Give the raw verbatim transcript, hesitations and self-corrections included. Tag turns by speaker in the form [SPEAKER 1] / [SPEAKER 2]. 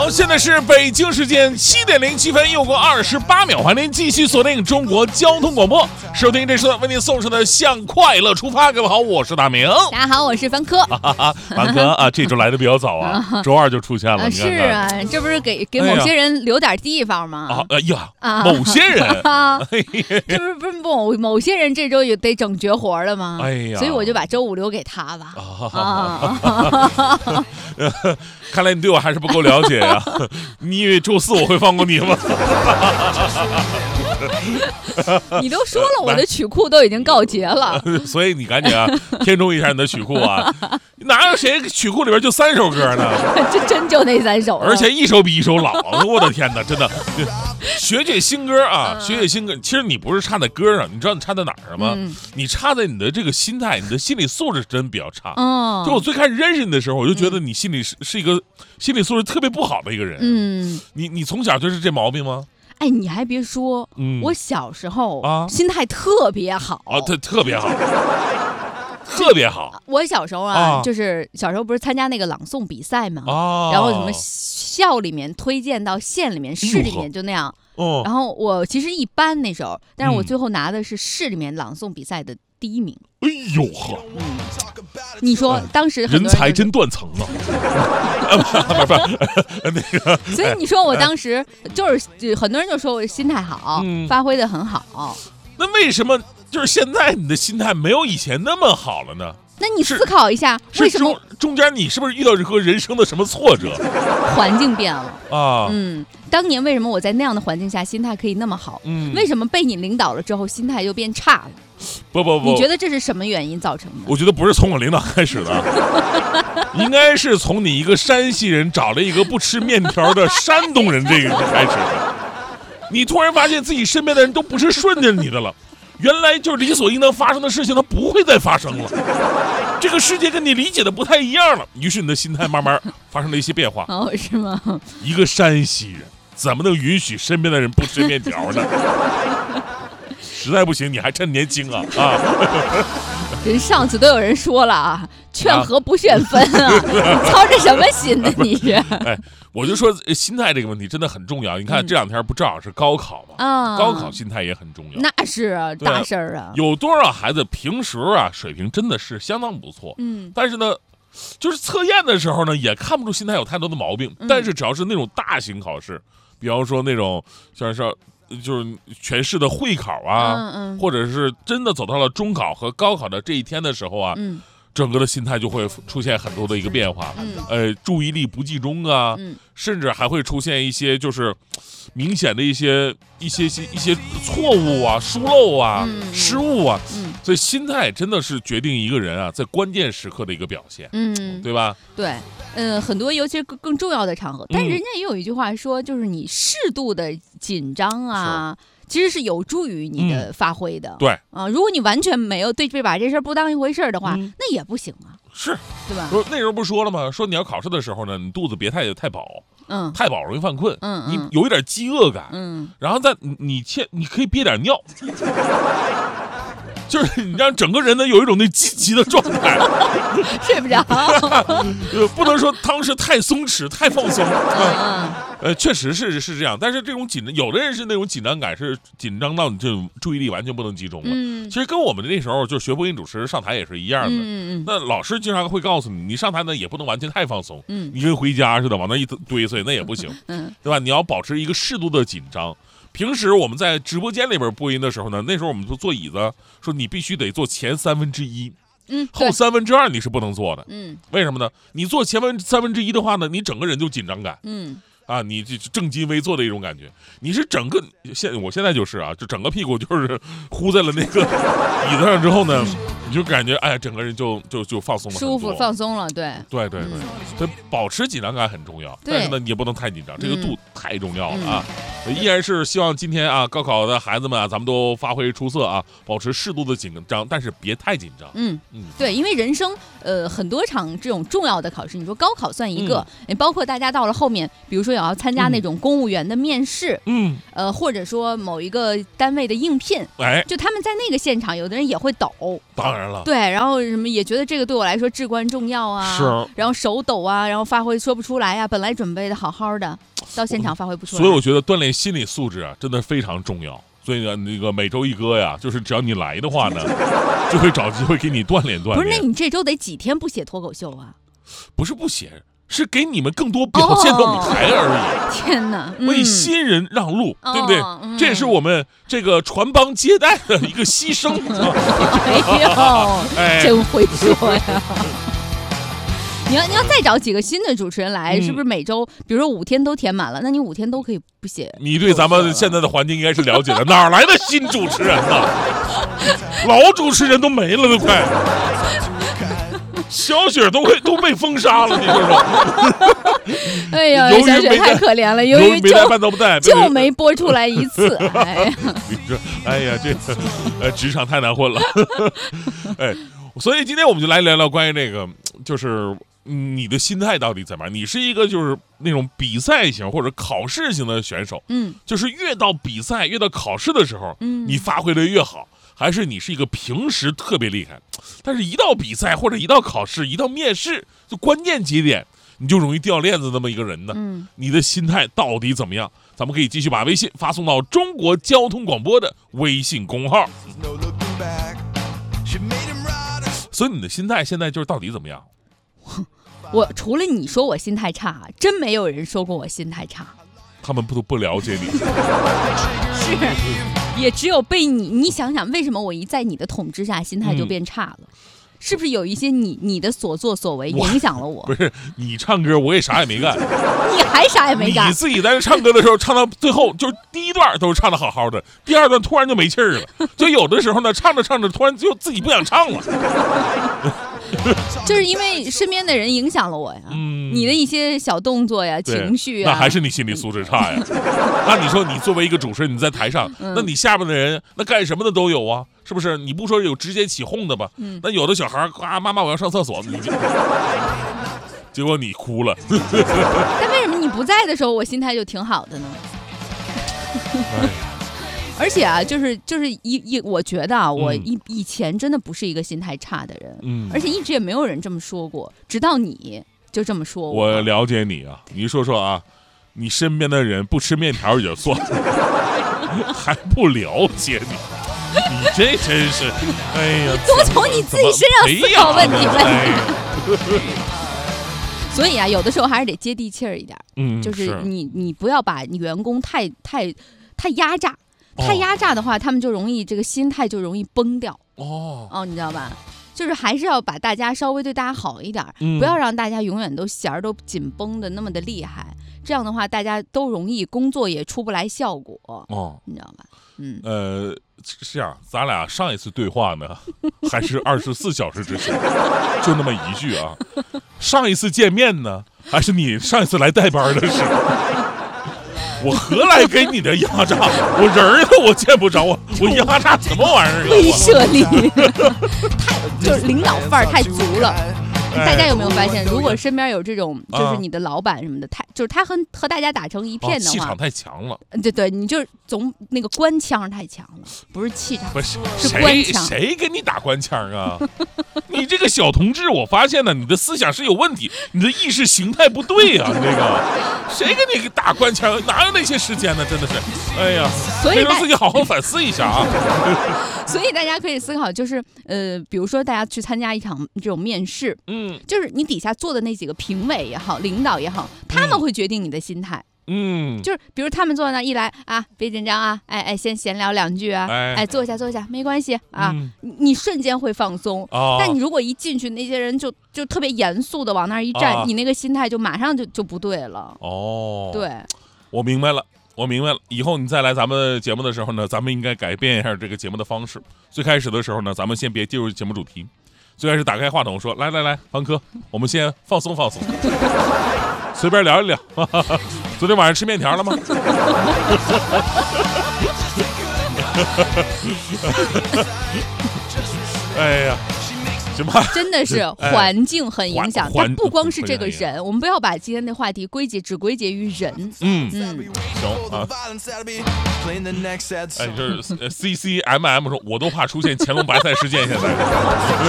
[SPEAKER 1] 现在是北京时间七点零七分，又过二十八秒，欢迎您继续锁定中国交通广播，收听这时段为您送上的《向快乐出发》。各位好，我是大明。
[SPEAKER 2] 大家好，我是凡科。
[SPEAKER 1] 凡科啊，这周来的比较早啊，周二就出现了。
[SPEAKER 2] 啊是啊，这不是给给某些人留点地方吗？
[SPEAKER 1] 啊，哎呀，啊、某些人
[SPEAKER 2] 啊，这不是不是某某些人这周也得整绝活了吗？
[SPEAKER 1] 哎呀，
[SPEAKER 2] 所以我就把周五留给他吧。
[SPEAKER 1] 啊，看来你对我还是不够了解呀、啊！你以为周四我会放过你吗？
[SPEAKER 2] 你都说了，我的曲库都已经告捷了，
[SPEAKER 1] 所以你赶紧啊，填充一下你的曲库啊！哪有谁曲库里边就三首歌呢？
[SPEAKER 2] 这真就那三首，
[SPEAKER 1] 而且一首比一首老。我的天哪，真的，学学新歌啊，学学新歌。其实你不是差在歌上，你知道你差在哪儿吗？嗯、你差在你的这个心态，你的心理素质真比较差。嗯，就我最开始认识你的时候，我就觉得你心里是是一个心理素质特别不好的一个人。嗯，你你从小就是这毛病吗？
[SPEAKER 2] 哎，你还别说，嗯、我小时候啊，心态特别好
[SPEAKER 1] 啊，特特别好，特别好。
[SPEAKER 2] 我小时候啊，啊就是小时候不是参加那个朗诵比赛嘛，啊、然后什么校里面推荐到县里面、市里面就那样。哦，然后我其实一般那时候，但是我最后拿的是市里面朗诵比赛的第一名。
[SPEAKER 1] 哎呦呵，嗯，
[SPEAKER 2] 你说当时很多人、
[SPEAKER 1] 就是、人才真断层啊！不不不，那个，
[SPEAKER 2] 所以你说我当时就是很多人就说我心态好，嗯、发挥的很好。
[SPEAKER 1] 那为什么就是现在你的心态没有以前那么好了呢？
[SPEAKER 2] 那你思考一下，为什么
[SPEAKER 1] 中, 中间你是不是遇到任何人生的什么挫折？
[SPEAKER 2] 环境变了
[SPEAKER 1] 啊，
[SPEAKER 2] 嗯，当年为什么我在那样的环境下心态可以那么好？嗯，为什么被你领导了之后心态就变差了？
[SPEAKER 1] 不不不，
[SPEAKER 2] 你觉得这是什么原因造成的？
[SPEAKER 1] 我觉得不是从我领导开始的，应该是从你一个山西人找了一个不吃面条的山东人这个开始的。你突然发现自己身边的人都不是顺着你的了。原来就是理所应当发生的事情，它不会再发生了。这个世界跟你理解的不太一样了，于是你的心态慢慢发生了一些变化。
[SPEAKER 2] 哦，是吗？
[SPEAKER 1] 一个山西人怎么能允许身边的人不吃面条呢？实在不行，你还趁年轻啊啊！
[SPEAKER 2] 人上次都有人说了啊，劝和不劝分啊，你操着什么心呢？你是？
[SPEAKER 1] 哎，我就说心态这个问题真的很重要。你看这两天不正好是高考吗？啊、嗯，高考心态也很重要。
[SPEAKER 2] 那是啊，大事儿啊。
[SPEAKER 1] 有多少孩子平时啊水平真的是相当不错，嗯，但是呢，就是测验的时候呢，也看不出心态有太多的毛病。嗯、但是只要是那种大型考试，比方说那种像是。就是全市的会考啊，嗯嗯、或者是真的走到了中考和高考的这一天的时候啊，嗯、整个的心态就会出现很多的一个变化，嗯、呃，注意力不集中啊，嗯、甚至还会出现一些就是明显的一些一些一些错误啊、疏漏啊、嗯、失误啊，嗯、所以心态真的是决定一个人啊在关键时刻的一个表现，嗯，对吧？
[SPEAKER 2] 对。嗯，很多尤其是更更重要的场合，但是人家也有一句话说，就是你适度的紧张啊，其实是有助于你的发挥的。
[SPEAKER 1] 嗯、对
[SPEAKER 2] 啊，如果你完全没有对这把这事儿不当一回事儿的话，嗯、那也不行啊。
[SPEAKER 1] 是，
[SPEAKER 2] 对吧？
[SPEAKER 1] 那时候不说了吗？说你要考试的时候呢，你肚子别太太饱，嗯，太饱容易犯困，嗯，你有一点饥饿感，嗯，然后再你你切你可以憋点尿。就是你让整个人呢有一种那积极的状态，
[SPEAKER 2] 睡不着，
[SPEAKER 1] 呃，不能说当时太松弛、太放松，嗯、呃，确实是是这样。但是这种紧张，有的人是那种紧张感，是紧张到你这种注意力完全不能集中了。嗯、其实跟我们那时候就学播音主持上台也是一样的。嗯嗯、那老师经常会告诉你，你上台呢也不能完全太放松，嗯、你跟回家似的往那一堆碎，那也不行，嗯、对吧？你要保持一个适度的紧张。平时我们在直播间里边播音的时候呢，那时候我们就坐椅子，说你必须得坐前三分之一，嗯，后三分之二你是不能坐的，嗯，为什么呢？你坐前分三分之一的话呢，你整个人就紧张感，嗯，啊，你这正襟危坐的一种感觉，你是整个现我现在就是啊，就整个屁股就是呼在了那个椅子上之后呢。你就感觉哎，整个人就就就放松了，
[SPEAKER 2] 舒服放松了，对
[SPEAKER 1] 对对对，所以保持紧张感很重要，但是呢，你也不能太紧张，这个度太重要了啊！嗯、依然是希望今天啊，高考的孩子们啊，咱们都发挥出色啊，保持适度的紧张，但是别太紧张。嗯
[SPEAKER 2] 嗯，对，因为人生呃很多场这种重要的考试，你说高考算一个，嗯、包括大家到了后面，比如说也要参加那种公务员的面试，嗯，呃，或者说某一个单位的应聘，哎，就他们在那个现场，有的人也会抖。
[SPEAKER 1] 当然了，
[SPEAKER 2] 对，然后什么也觉得这个对我来说至关重要啊，
[SPEAKER 1] 是，
[SPEAKER 2] 然后手抖啊，然后发挥说不出来呀、啊，本来准备的好好的，到现场发挥不出来。
[SPEAKER 1] 所以我觉得锻炼心理素质啊，真的非常重要。所以呢，那个每周一歌呀，就是只要你来的话呢，就会找机会给你锻炼锻炼。
[SPEAKER 2] 不是，那你这周得几天不写脱口秀啊？
[SPEAKER 1] 不是不写。是给你们更多表现的舞台而已。
[SPEAKER 2] 哦、天哪、
[SPEAKER 1] 嗯！为新人让路，哦、对不对、嗯？这也是我们这个传帮接代的一个牺牲。
[SPEAKER 2] 哎呦，哎、真会说呀！你要你要再找几个新的主持人来，嗯、是不是每周，比如说五天都填满了？那你五天都可以不写。
[SPEAKER 1] 你对咱们现在的环境应该是了解的，哪来的新主持人呢？老主持人都没了，都快。小雪都会都被封杀了，你说说？
[SPEAKER 2] 哎呀，小雪太可怜了，由于
[SPEAKER 1] 没来半道不带，
[SPEAKER 2] 就没播出来一次。哎呀，
[SPEAKER 1] 你说，哎呀，这个呃，职场太难混了。哎，所以今天我们就来聊聊关于这个，就是你的心态到底怎么样？你是一个就是那种比赛型或者考试型的选手，嗯，就是越到比赛越到考试的时候，嗯，你发挥的越好。还是你是一个平时特别厉害，但是一到比赛或者一到考试一到面试就关键节点你就容易掉链子那么一个人呢？嗯，你的心态到底怎么样？咱们可以继续把微信发送到中国交通广播的微信公号。所以你的心态现在就是到底怎么样？
[SPEAKER 2] 我除了你说我心态差，真没有人说过我心态差。
[SPEAKER 1] 他们不都不了解你？
[SPEAKER 2] 是。也只有被你，你想想，为什么我一在你的统治下，心态就变差了？嗯、是不是有一些你你的所作所为影响了我？
[SPEAKER 1] 不是你唱歌，我也啥也没干，
[SPEAKER 2] 你还啥也没干。
[SPEAKER 1] 你自己在这唱歌的时候，唱到最后，就是第一段都是唱的好好的，第二段突然就没气儿了，就有的时候呢，唱着唱着，突然就自己不想唱了。
[SPEAKER 2] 就是因为身边的人影响了我呀，嗯、你的一些小动作呀、情绪啊，
[SPEAKER 1] 那还是你心理素质差呀。那你说你作为一个主持人，你在台上，嗯、那你下面的人那干什么的都有啊，是不是？你不说有直接起哄的吧？嗯、那有的小孩啊，妈妈我要上厕所，你就结果你哭了。
[SPEAKER 2] 但为什么你不在的时候，我心态就挺好的呢？哎而且啊，就是就是一一，我觉得啊，我以以前真的不是一个心态差的人，嗯，而且一直也没有人这么说过，直到你就这么说我。
[SPEAKER 1] 我了解你啊，你说说啊，你身边的人不吃面条也就算了，还不了解你，你这真是，哎呀，
[SPEAKER 2] 多从你自己身上思考问题吧。哎、所以啊，有的时候还是得接地气儿一点，嗯，就是你你不要把你员工太太太压榨。太压榨的话，他们就容易这个心态就容易崩掉哦哦，你知道吧？就是还是要把大家稍微对大家好一点，嗯、不要让大家永远都弦儿都紧绷的那么的厉害。这样的话，大家都容易工作也出不来效果哦，你知道吧？嗯
[SPEAKER 1] 呃，是这样，咱俩上一次对话呢，还是二十四小时之前，就那么一句啊。上一次见面呢，还是你上一次来带班的时候。我何来给你的压榨？我人儿都我见不着，我我压榨什么玩意儿啊？
[SPEAKER 2] 威慑力太就是领导范儿太足了。大家有没有发现，如果身边有这种，就是你的老板什么的，太就是他和和大家打成一片的话，
[SPEAKER 1] 气场太强了。
[SPEAKER 2] 对对，你就总那个官腔太强了，不是气场，
[SPEAKER 1] 不是
[SPEAKER 2] 是官腔。
[SPEAKER 1] 谁给你打官腔啊？你这个小同志，我发现呢，你的思想是有问题，你的意识形态不对啊！这个谁给你打官腔？哪有那些时间呢？真的是，哎呀，所以让自己好好反思一下啊。
[SPEAKER 2] 所以大家可以思考，就是呃，比如说大家去参加一场这种面试，嗯，就是你底下坐的那几个评委也好，领导也好，他们会决定你的心态。嗯，就是比如他们坐在那一来啊，别紧张啊，哎哎，先闲聊两句啊，哎, 哎坐下坐下，没关系啊，嗯、你瞬间会放松。哦、但你如果一进去，那些人就就特别严肃的往那儿一站，哦、你那个心态就马上就就不对了。哦，对，
[SPEAKER 1] 我明白了。我明白了，以后你再来咱们节目的时候呢，咱们应该改变一下这个节目的方式。最开始的时候呢，咱们先别进入节目主题，最开始打开话筒说：“来来来，庞哥，我们先放松放松，随便聊一聊。昨天晚上吃面条了吗？”哎呀， 什么？
[SPEAKER 2] 真的是环境很影响，它不光是这个人，我们不要把今天的话题归结只归结于人。
[SPEAKER 1] 嗯嗯，行啊。哎，这是 C C M M 说，我都怕出现乾隆白菜事件，现在。